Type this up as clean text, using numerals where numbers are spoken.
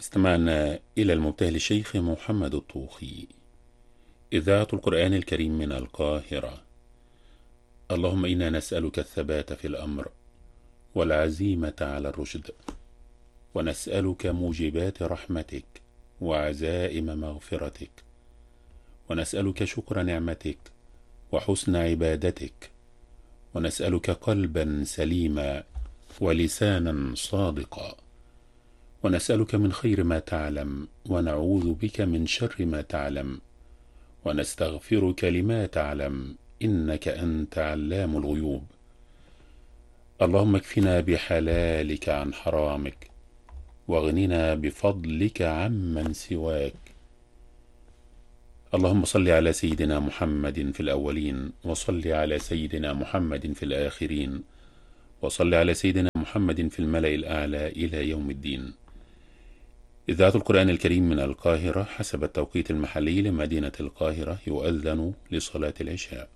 استمعنا إلى المبتهل الشيخ محمد الطوخي. إذاعة القرآن الكريم من القاهرة. اللهم إنا نسألك الثبات في الأمر والعزيمة على الرشد، ونسألك موجبات رحمتك وعزائم مغفرتك، ونسألك شكر نعمتك وحسن عبادتك، ونسألك قلبا سليما ولسانا صادقا، ونسألك من خير ما تعلم، ونعوذ بك من شر ما تعلم، ونستغفرك لما تعلم، إنك أنت علام الغيوب. اللهم اكفنا بحلالك عن حرامك، واغننا بفضلك عمن سواك. اللهم صل على سيدنا محمد في الأولين، وصل على سيدنا محمد في الآخرين، وصل على سيدنا محمد في الملأ الأعلى إلى يوم الدين. إذاعة القرآن الكريم من القاهرة. حسب التوقيت المحلي لمدينة القاهرة يؤذن لصلاة العشاء.